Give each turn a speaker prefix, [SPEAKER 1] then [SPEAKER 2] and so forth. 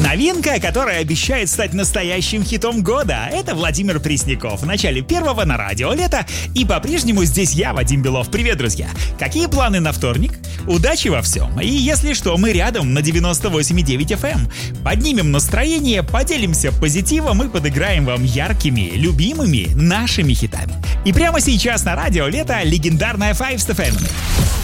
[SPEAKER 1] Новинка, которая обещает стать настоящим хитом года. Это Владимир Пресняков в начале первого на радио лето. И по-прежнему здесь я, Вадим Белов. Привет, друзья! Какие планы на вторник? Удачи во всем! И если что, мы рядом на 98,9 FM. Поднимем настроение, поделимся позитивом и подыграем вам яркими, любимыми нашими хитами. И прямо сейчас на радио лето легендарная Five FM.